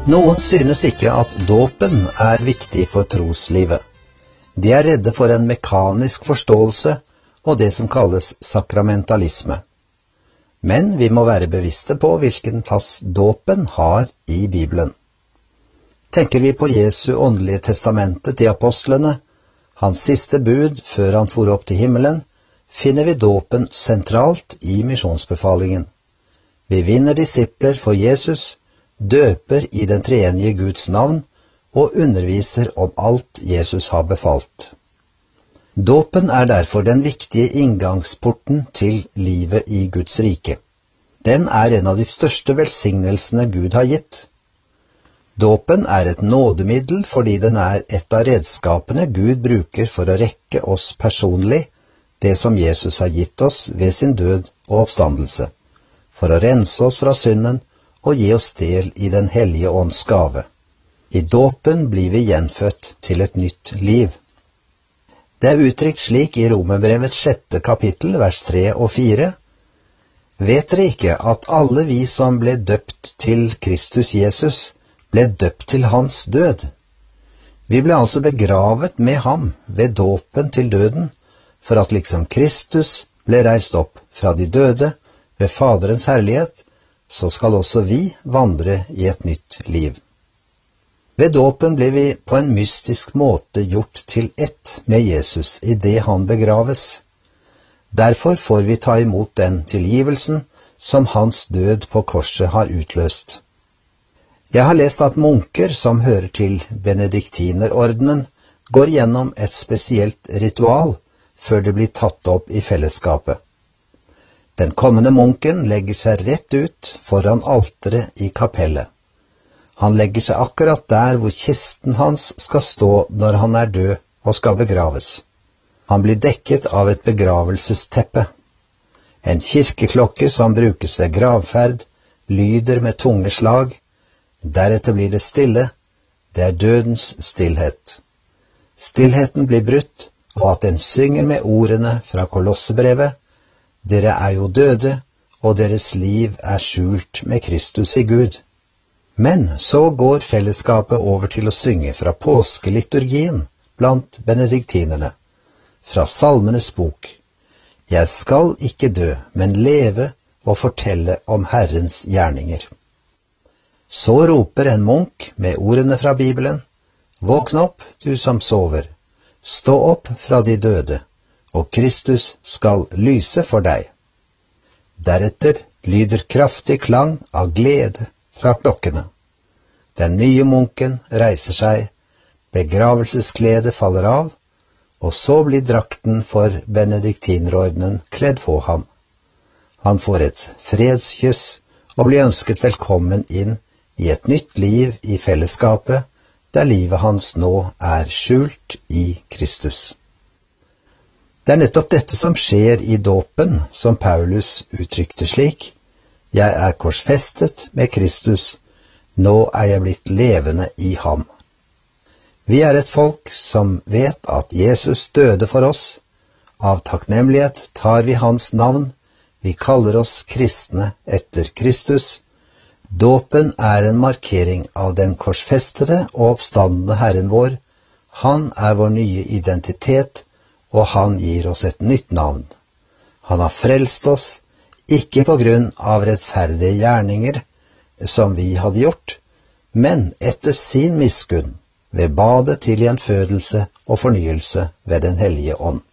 Noen synes ikke at dåpen er viktig for troslivet. De er redde for en mekanisk forståelse og det som kalles sakramentalisme. Men vi må være bevisste på hvilken plass dåpen har i Bibelen. Tenker vi på Jesu åndelige testamente til apostlene, hans siste bud før han for opp til himmelen, finner vi dåpen sentralt i misjonsbefalingen. Vi vinner disipler for Jesus, døper i den treenige Guds navn og underviser om alt Jesus har befalt. Dåpen er derfor den viktige inngangsporten til livet i Guds rike. Den er en av de største velsignelsene Gud har gitt. Dåpen er et nådemiddel fordi den er et av redskapene Gud bruker for å rekke oss personlig det som Jesus har gitt oss ved sin død og oppstandelse, for å rense oss fra synden og gi oss del i den hellige ånds gave. I dåpen blir vi gjenfødt til et nytt liv. Det er uttrykt slik i Romerbrevets 6. kapittel, vers 3 og 4. Vet dere ikke at alle vi som ble døpt til Kristus Jesus, ble døpt til hans død? Vi ble altså begravet med ham ved dåpen til døden, for at liksom Kristus ble reist opp fra de døde ved Faderens herlighet, så skal også vi vandre i et nytt liv. Ved dåpen blir vi på en mystisk måte gjort til ett med Jesus i det han begraves. Derfor får vi ta imot den tilgivelsen som hans død på korset har utløst. Jeg har lest at munker som hører til benediktinerordenen går gjennom et spesielt ritual før det blir tatt opp i fellesskapet. Den kommende munken legger seg rett ut foran alteret i kapellet. Han legger seg akkurat der hvor kisten hans skal stå når han er død og skal begraves. Han blir dekket av et begravelsesteppe. En kirkeklokke som brukes ved gravferd, lyder med tunge slag. Deretter blir det stille. Det er dødens stillhet. Stillheten blir brutt, og at den synger med ordene fra Kolossebrevet: Dere er jo døde, og deres liv er skjult med Kristus i Gud. Men så går fellesskapet over til å synge fra påskeliturgien blant benediktinerne, fra Salmenes bok. Jeg skal ikke dø, men leve og fortelle om Herrens gjerninger. Så roper en munk med ordene fra Bibelen: Våkn opp, du som sover, stå opp fra de døde, og Kristus skal lyse for deg. Deretter lyder kraftig klang av glede fra klokkene. Den nye munken reiser seg, begravelseskledet faller av, og så blir drakten for benediktinerordenen kledd på ham. Han får et fredskyss og blir ønsket velkommen inn i et nytt liv i fellesskapet, der livet hans nå er skjult i Kristus. Det er nettopp dette som skjer i dåpen, som Paulus uttrykte slik: Jeg er korsfestet med Kristus, nå er jeg blitt levende i ham. Vi er et folk som vet at Jesus døde for oss. Av takknemlighet tar vi hans navn, vi kaller oss kristne etter Kristus. Dåpen er en markering av den korsfestede og oppstandende Herren vår. Han er vår nye identitet, og han gir oss et nytt navn. Han har frelst oss, ikke på grunn av rettferdige gjerninger som vi hadde gjort, men etter sin miskunn, ved badet til gjenfødelse og fornyelse ved den hellige ånd.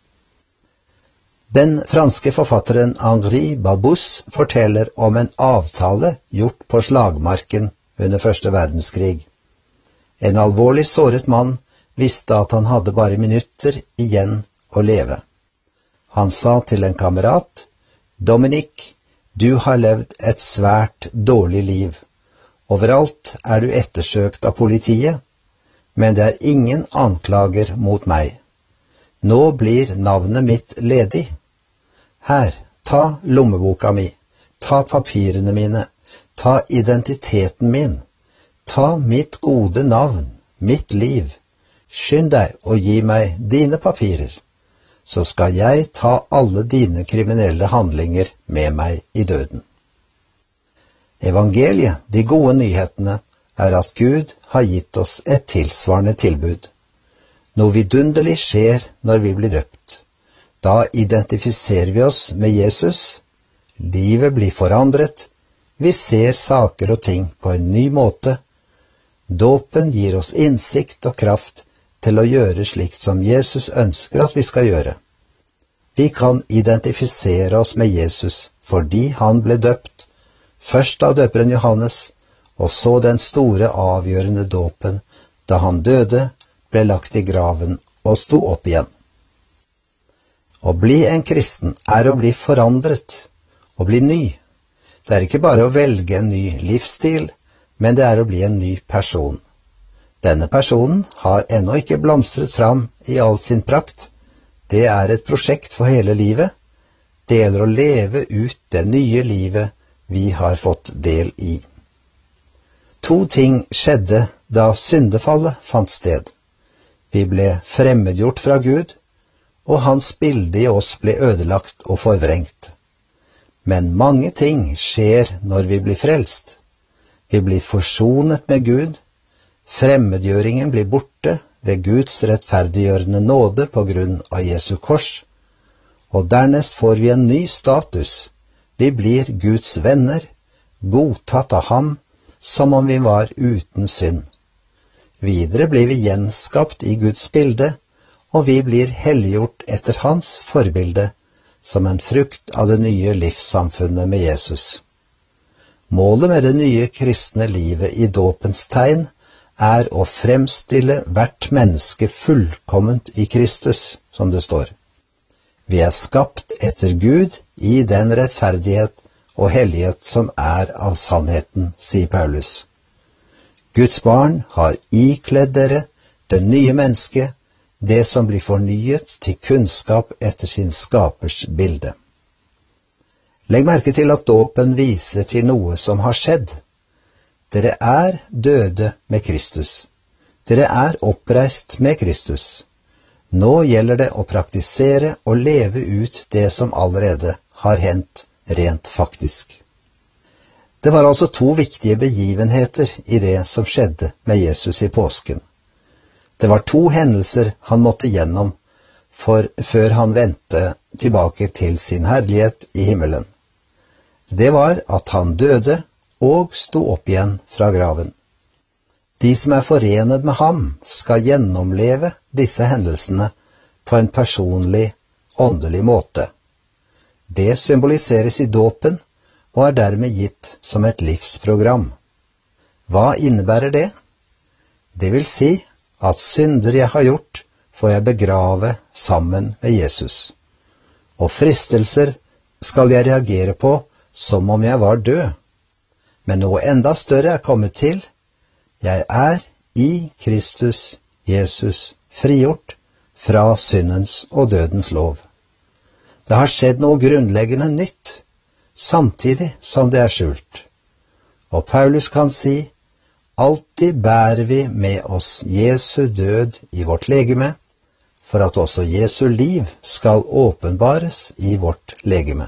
Den franske forfatteren Henri Babus forteller om en avtale gjort på slagmarken under Første verdenskrig. En alvorlig såret mann visste at han hadde bare minutter igjen å leve. Han sa til en kamerat: Dominique, du har levd et svært dårlig liv. Overalt er du ettersøkt av politiet, men det er ingen anklager mot meg. Nå blir navnet mitt ledig. Her, ta lommeboka mi, ta papirene mine, ta identiteten min, ta mitt gode navn, mitt liv. Skynd deg og gi meg dine papirer, så skal jeg ta alle dine kriminelle handlinger med meg i døden. Evangeliet, de gode nyhetene, er at Gud har gitt oss et tilsvarende tilbud. Noe vidunderlig skjer når vi blir døpt. Da identifiserer vi oss med Jesus. Livet blir forandret. Vi ser saker og ting på en ny måte. Dåpen gir oss innsikt og kraft til å gjøre slikt som Jesus ønsker at vi skal gjøre. Vi kan identifisere oss med Jesus fordi han ble døpt, først av døperen Johannes, og så den store avgjørende dåpen da han døde, ble lagt i graven og sto opp igjen. Å bli en kristen er å bli forandret, å bli ny. Det er ikke bare å velge en ny livsstil, men det er å bli en ny person. Denne personen har ennå ikke blomstret fram i all sin prakt. Det er et prosjekt for hele livet. Det gjelder å leve ut det nye livet vi har fått del i. 2 ting skjedde da syndefallet fant sted. Vi ble fremmedgjort fra Gud, og hans bilde i oss ble ødelagt og forvrengt. Men mange ting skjer når vi blir frelst. Vi blir forsonet med Gud. Fremmedgjøringen blir borte ved Guds rettferdiggjørende nåde på grunn av Jesu kors, og dernest får vi en ny status. Vi blir Guds venner, godtatt av ham som om vi var uten synd. Videre blir vi gjenskapt i Guds bilde, og vi blir helliggjort etter hans forbilde, som en frukt av det nye livssamfunnet med Jesus. Målet med det nye kristne livet i dåpens tegn er å fremstille hvert menneske fullkomment i Kristus, som det står. Vi er skapt etter Gud i den rettferdighet og hellighet som er av sannheten, sier Paulus. Guds barn har ikledd dere, det nye mennesket, det som blir fornyet til kunnskap etter sin skapers bilde. Legg merke til at dåpen viser til noe som har skjedd. Dere er døde med Kristus. Dere er oppreist med Kristus. Nå gjelder det å praktisere og leve ut det som allerede har hendt rent faktisk. Det var altså 2 viktige begivenheter i det som skjedde med Jesus i påsken. Det var 2 hendelser han måtte gjennom før han vendte tilbake til sin herlighet i himmelen. Det var at han døde og sto opp igjen fra graven. De som er forenet med ham, skal gjennomleve disse hendelsene på en personlig, åndelig måte. Det symboliseres i dåpen og er dermed gitt som et livsprogram. Hva innebærer det? Det vil si at synder jeg har gjort, får jeg begrave sammen med Jesus. Og fristelser skal jeg reagere på som om jeg var død. Men noe enda større er kommet til. Jeg er i Kristus Jesus frigjort fra syndens og dødens lov. Det har skjedd noe grunnleggende nytt, samtidig som det er skjult. Og Paulus kan si, alltid bærer vi med oss Jesu død i vårt legeme, for at også Jesu liv skal åpenbares i vårt legeme.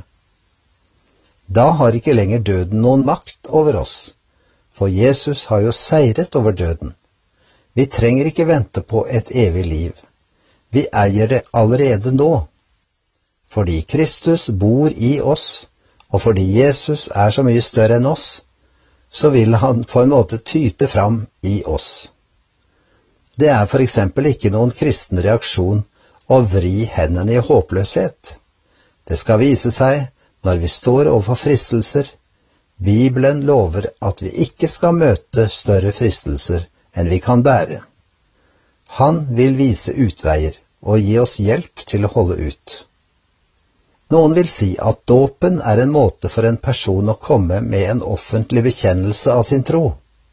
Da har ikke lenger døden noen makt over oss, for Jesus har jo seiret over døden. Vi trenger ikke vente på et evig liv. Vi eier det allerede nå. Fordi Kristus bor i oss, og fordi Jesus er så mye større enn oss, så vil han på en måte tyte fram i oss. Det er for eksempel ikke noen kristen reaksjon å vri hendene i håpløshet. Det skal vise seg når vi står overfor fristelser. Bibelen lover at vi ikke skal møte større fristelser enn vi kan bære. Han vil vise utveier og gi oss hjelp til å holde ut. Noen vil si at dåpen er en måte for en person å komme med en offentlig bekjennelse av sin tro.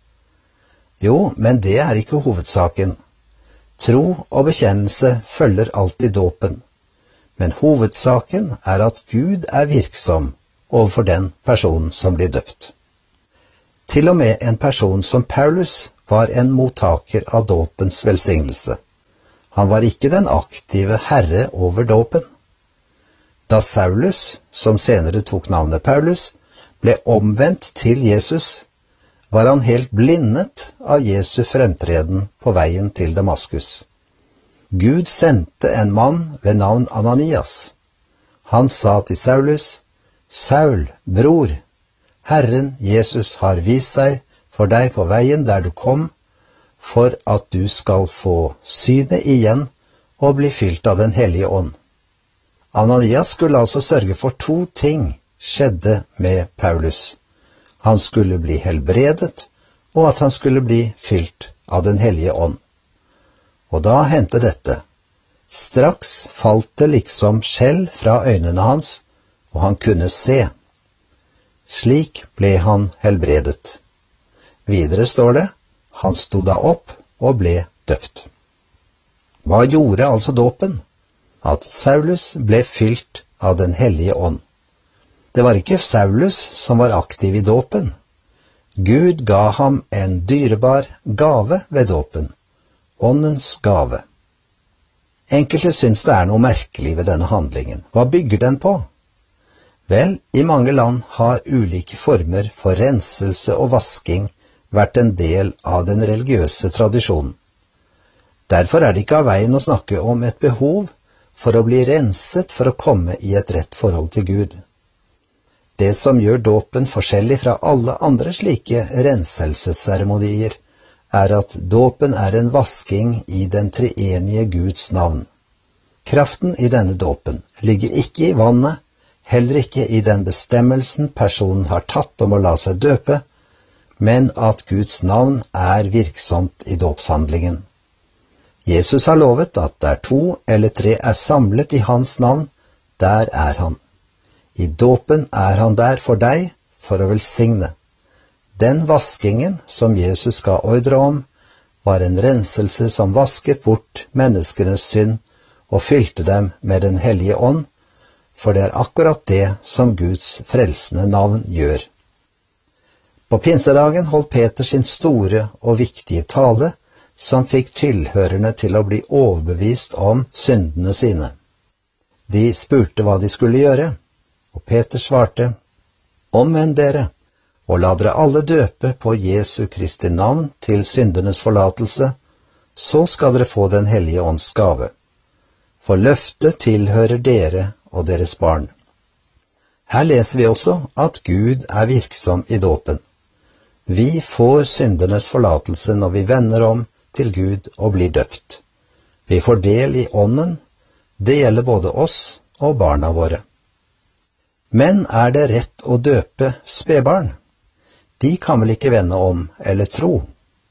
Jo, men det er ikke hovedsaken. Tro og bekjennelse følger alltid dåpen. Men hovedsaken er at Gud er virksom overfor den personen som blir døpt. Til og med en person som Paulus var en mottaker av dåpens velsignelse. Han var ikke den aktive herre over dåpen. Da Saulus, som senere tok navnet Paulus, ble omvendt til Jesus, var han helt blindet av Jesu fremtreden på veien til Damaskus. Gud sendte en mann ved navn Ananias. Han sa til Saulus, «Saul, bror, Herren Jesus har vist seg for deg på veien der du kom, for at du skal få synet igjen og bli fylt av den hellige ånd.» Ananias skulle altså sørge for 2 ting skjedde med Paulus. Han skulle bli helbredet, og at han skulle bli fylt av den hellige ånd. Og da hendte dette. Straks falt det liksom skjell fra øynene hans, og han kunne se. Slik ble han helbredet. Videre står det, han stod da opp og ble døpt. Hva gjorde altså dåpen? At Saulus ble fylt av den hellige ånd. Det var ikke Saulus som var aktiv i dåpen. Gud ga ham en dyrebar gave ved dåpen, åndens gave. Enkelte syns det er noe merkelig ved denne handlingen. Hva bygger den på? Vel, i mange land har ulike former for renselse og vasking vært en del av den religiøse tradisjonen. Derfor er det ikke av veien å snakke om et behov for å bli renset for å komme i et rett forhold til Gud. Det som gjør dåpen forskjellig fra alle andre slike renselsesseremonier, er at dåpen er en vasking i den treenige Guds navn. Kraften i denne dåpen ligger ikke i vannet, heller ikke i den bestemmelsen personen har tatt om å la seg døpe, men at Guds navn er virksomt i dåpshandlingen. Jesus har lovet at der 2 eller 3 er samlet i hans navn, der er han. I dåpen er han der for deg, for å velsigne. Den vaskingen som Jesus ga ordre om, var en renselse som vasket bort menneskenes synd og fylte dem med den hellige ånd, for det er akkurat det som Guds frelsende navn gjør. På pinsedagen holdt Peter sin store og viktige tale, som fikk tilhørerne til å bli overbevist om syndene sine. De spurte hva de skulle gjøre, og Peter svarte, «Omvend dere, og la dere alle døpe på Jesu Kristi navn til syndernes forlatelse, så skal dere få den hellige ånds gave. For løftet tilhører dere og deres barn.» Her leser vi også at Gud er virksom i dåpen. Vi får syndernes forlatelse når vi vender om til Gud og blir døpt. Vi får del i ånden, det gjelder både oss og barna våre. Men er det rett å døpe spedbarn? De kan vel ikke vende om eller tro?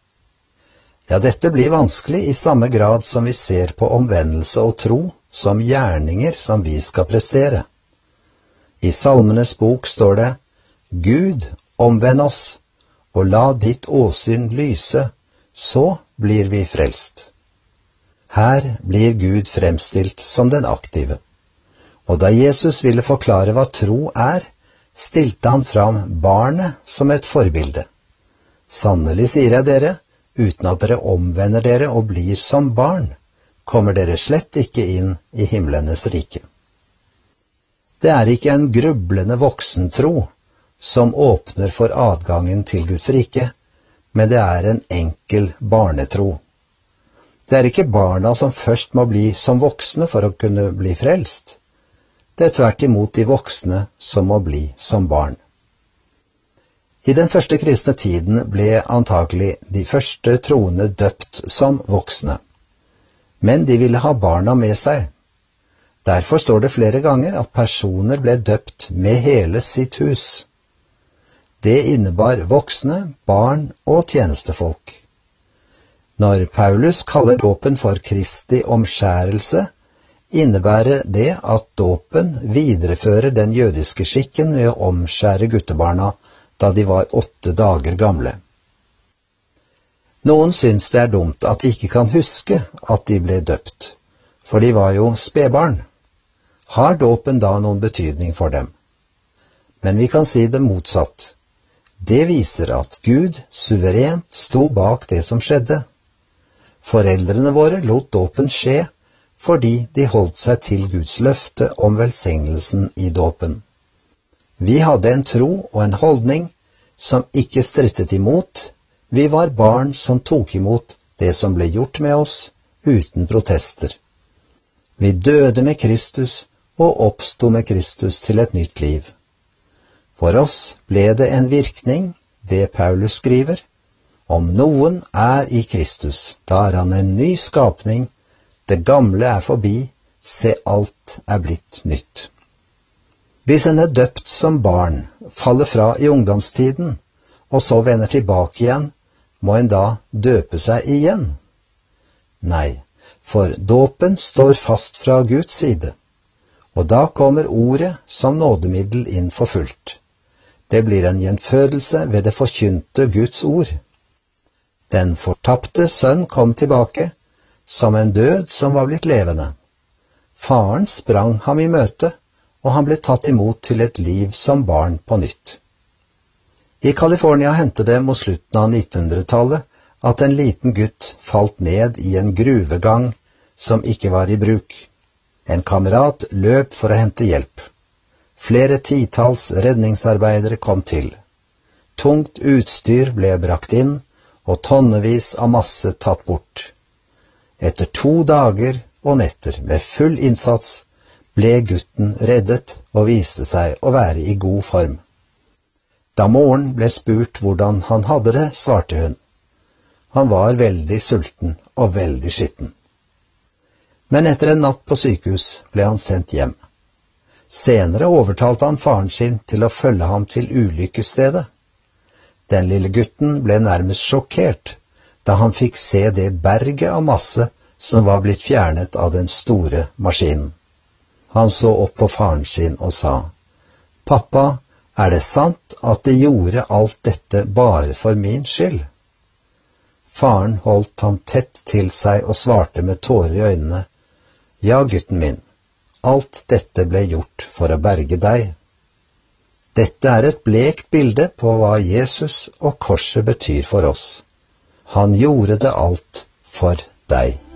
Ja, dette blir vanskelig i samme grad som vi ser på omvendelse og tro som gjerninger som vi skal prestere. I Salmenes bok står det, «Gud, omvend oss, og la ditt åsyn lyse, så blir vi frelst.» Her blir Gud fremstilt som den aktive. Og da Jesus ville forklare hva tro er, stilte han fram barnet som et forbilde. «Sannelig sier jeg dere, uten at dere omvender dere og blir som barn, kommer dere slett ikke inn i himlenes rike.» Det er ikke en grublende voksentro som åpner for adgangen til Guds rike, men det er en enkel barnetro. Det er ikke barna som først må bli som voksne for å kunne bli frelst. Det er tvert imot de voksne som må bli som barn. I den første kristne tiden ble antagelig de første troende døpt som voksne. Men de ville ha barna med seg. Derfor står det flere ganger at personer ble døpt med hele sitt hus. Det innebar voksne, barn og tjenestefolk. Når Paulus kaller dåpen for Kristi omskjærelse, innebærer det at dåpen viderefører den jødiske skikken med å omskjære guttebarna da de var 8 dager gamle. Noen syns det er dumt at de ikke kan huske at de ble døpt, for de var jo spedbarn. Har dåpen da noen betydning for dem? Men vi kan si det motsatt. Det viser at Gud suverent sto bak det som skjedde. Foreldrene våre lot dåpen skje, fordi de holdt seg til Guds løfte om velsignelsen i dåpen. Vi hadde en tro og en holdning som ikke strittet imot, vi var barn som tok imot det som ble gjort med oss, uten protester. Vi døde med Kristus og oppsto med Kristus til et nytt liv. For oss ble det en virkning, det Paulus skriver. Om noen er i Kristus, da er han en ny skapning, det gamle er forbi, se alt er blitt nytt. Hvis en er døpt som barn, faller fra i ungdomstiden, og så vender tilbake igjen, må en da døpe seg igjen? Nei, for dåpen står fast fra Guds side, og da kommer ordet som nådemiddel inn for fullt. Det blir en gjenfødelse ved det forkynte Guds ord. Den fortapte sønn kom tilbake, som en død som var blitt levende. Faren sprang ham i møte, og han ble tatt imot til et liv som barn på nytt. I California hendte det mot slutten av 1900-tallet at en liten gutt falt ned i en gruvegang som ikke var i bruk. En kamerat løp for å hente hjelp. Flere titalls redningsarbeidere kom til. Tungt utstyr ble brakt inn, og tonnevis av masse tatt bort. Etter 2 dager og netter med full innsats ble gutten reddet og viste seg å være i god form. Da moren ble spurt hvordan han hadde det, svarte hun. Han var veldig sulten og veldig skitten. Men etter en natt på sykehus ble han sendt hjem. Senere overtalte han faren sin til å følge ham til ulykkesstedet. Den lille gutten ble nærmest sjokkert da han fikk se det berget av masse som var blitt fjernet av den store maskinen. Han så opp på faren sin og sa, «Pappa, er det sant at de gjorde alt dette bare for min skyld?» Faren holdt ham tett til seg og svarte med tårer i øynene, «Ja, gutten min, alt dette ble gjort for å berge deg.» Dette er et blekt bilde på hva Jesus og korset betyr for oss. Han gjorde det alt for deg.